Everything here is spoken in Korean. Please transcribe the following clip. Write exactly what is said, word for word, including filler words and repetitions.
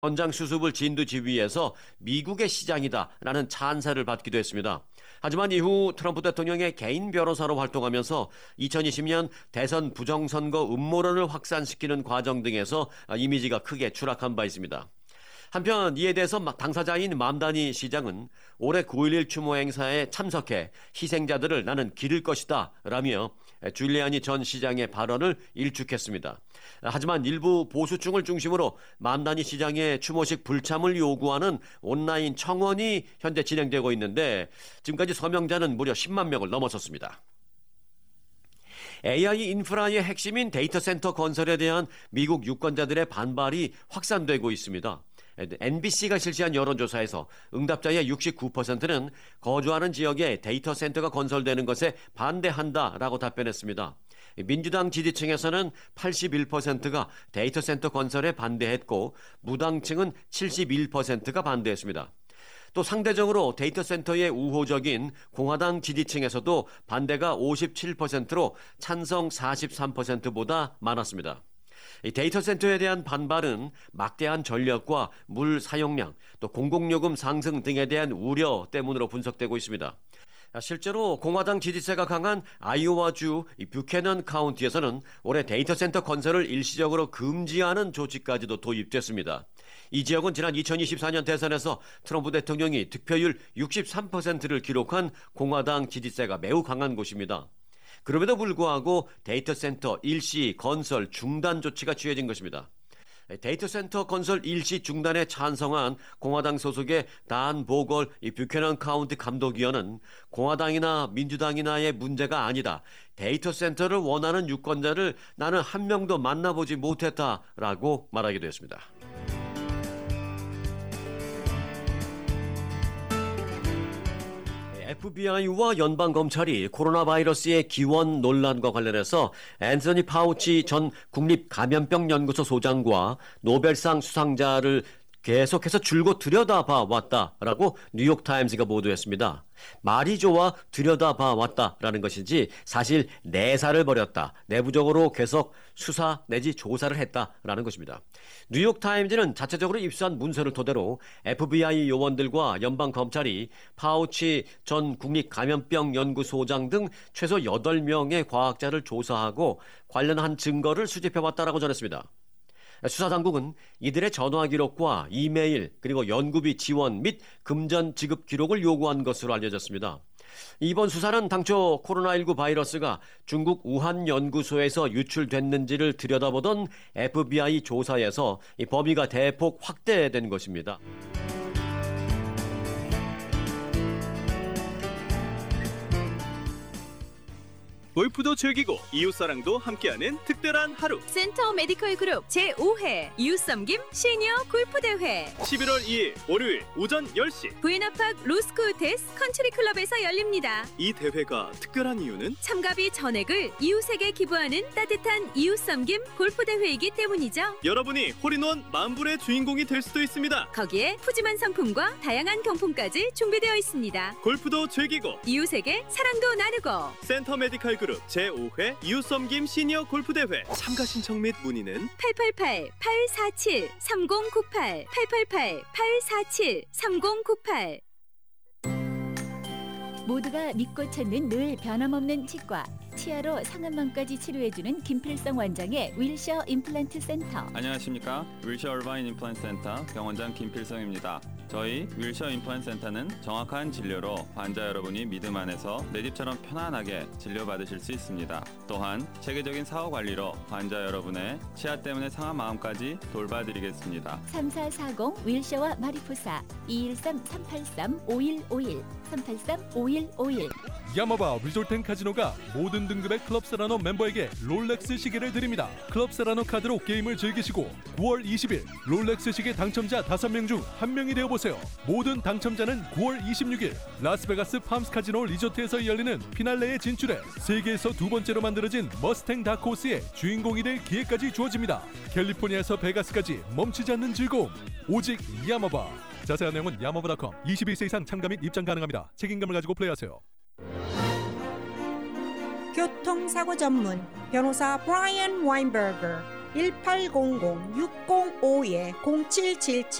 현장 수습을 진두지휘해서 미국의 시장이다라는 찬사를 받기도 했습니다. 하지만 이후 트럼프 대통령의 개인 변호사로 활동하면서 이천이십 년 대선 부정선거 음모론을 확산시키는 과정 등에서 이미지가 크게 추락한 바 있습니다. 한편 이에 대해서 당사자인 맘다니 시장은 올해 구일일 추모 행사에 참석해 희생자들을 나는 기를 것이다 라며 줄리아니 전 시장의 발언을 일축했습니다. 하지만 일부 보수층을 중심으로 맘다니 시장의 추모식 불참을 요구하는 온라인 청원이 현재 진행되고 있는데 지금까지 서명자는 무려 십만 명을 넘어섰습니다. 에이아이 인프라의 핵심인 데이터 센터 건설에 대한 미국 유권자들의 반발이 확산되고 있습니다. 엔비씨가 실시한 여론조사에서 응답자의 육십구 퍼센트는 거주하는 지역에 데이터 센터가 건설되는 것에 반대한다라고 답변했습니다. 민주당 지지층에서는 팔십일 퍼센트가 데이터 센터 건설에 반대했고 무당층은 칠십일 퍼센트가 반대했습니다. 또 상대적으로 데이터 센터에 우호적인 공화당 지지층에서도 반대가 오십칠 퍼센트로 찬성 사십삼 퍼센트보다 많았습니다. 이 데이터 센터에 대한 반발은 막대한 전력과 물 사용량, 또 공공요금 상승 등에 대한 우려 때문으로 분석되고 있습니다. 실제로 공화당 지지세가 강한 아이오와주 뷰캐넌 카운티에서는 올해 데이터 센터 건설을 일시적으로 금지하는 조치까지도 도입됐습니다. 이 지역은 지난 이천이십사 년 대선에서 트럼프 대통령이 득표율 육십삼 퍼센트를 기록한 공화당 지지세가 매우 강한 곳입니다. 그럼에도 불구하고 데이터 센터 일시 건설 중단 조치가 취해진 것입니다. 데이터 센터 건설 일시 중단에 찬성한 공화당 소속의 단 보걸 뷰캐넌 카운티 감독위원은 공화당이나 민주당이나의 문제가 아니다. 데이터 센터를 원하는 유권자를 나는 한 명도 만나보지 못했다라고 말하기도 했습니다. 에프비아이와 연방검찰이 코로나 바이러스의 기원 논란과 관련해서 앤서니 파우치 전 국립감염병연구소 소장과 노벨상 수상자를 계속해서 줄곧 들여다봐 왔다라고 뉴욕타임스가 보도했습니다. 말이 좋아 들여다봐 왔다라는 것인지 사실 내사를 벌였다, 내부적으로 계속 수사 내지 조사를 했다라는 것입니다. 뉴욕타임즈는 자체적으로 입수한 문서를 토대로 에프비아이 요원들과 연방검찰이 파우치 전 국립감염병연구소장 등 최소 여덟 명의 과학자를 조사하고 관련한 증거를 수집해왔다라고 전했습니다. 수사당국은 이들의 전화 기록과 이메일 그리고 연구비 지원 및 금전 지급 기록을 요구한 것으로 알려졌습니다. 이번 수사는 당초 코로나십구 바이러스가 중국 우한 연구소에서 유출됐는지를 들여다보던 에프비아이 조사에서 이 범위가 대폭 확대된 것입니다. 골프도 즐기고 이웃사랑도 함께하는 특별한 하루, 센터 메디컬 그룹 제오 회 이웃섬김 시니어 골프대회 십일월 이일 월요일 오전 열 시 부에나파크 로스코호텔스 컨트리클럽에서 열립니다. 이 대회가 특별한 이유는 참가비 전액을 이웃에게 기부하는 따뜻한 이웃섬김 골프대회이기 때문이죠. 여러분이 홀인원 만불의 주인공이 될 수도 있습니다. 거기에 푸짐한 상품과 다양한 경품까지 준비되어 있습니다. 골프도 즐기고 이웃에게 사랑도 나누고 센터 메디컬 그룹 제오 회 이웃섬김 시니어 골프대회 참가 신청 및 문의는 팔팔팔 팔사칠 삼공구팔 팔팔팔 팔사칠 삼공구팔. 모두가 믿고 찾는 늘 변함없는 치과, 치아로 상한망까지 치료해주는 김필성 원장의 윌셔 임플란트 센터. 안녕하십니까. 윌셔 얼바인 임플란트 센터 병원장 김필성입니다. 저희 윌셔 임플란트 센터는 정확한 진료로 환자 여러분이 믿음 안에서 내 집처럼 편안하게 진료받으실 수 있습니다. 또한 체계적인 사후 관리로 환자 여러분의 치아 때문에 상한 마음까지 돌봐드리겠습니다. 삼사사공 윌셔와 마리포사 이일삼 삼팔삼 오일오일 삼팔삼 오일오일. 야마바 리조트 카지노가 모든 등급의 클럽 세라노 멤버에게 롤렉스 시계를 드립니다. 클럽 세라노 카드로 게임을 즐기시고 구월 이십일 롤렉스 시계 당첨자 다섯 명 중 한 명이 되어보세요. 모든 당첨자는 구월 이십육일 라스베가스 팜스 카지노 리조트에서 열리는 피날레에 진출해 세계에서 두 번째로 만들어진 머스탱 다크호스의 주인공이 될 기회까지 주어집니다. 캘리포니아에서 베가스까지 멈추지 않는 즐거움, 오직 야마바. 자세한 내용은 야마바 닷컴. 이십일 세 이상 참가 및 입장 가능합니다. 책임감을 가지고 플레이하세요. 교통사고 전문 변호사 브라이언 와인버거 일팔공공 육공오이 공칠칠칠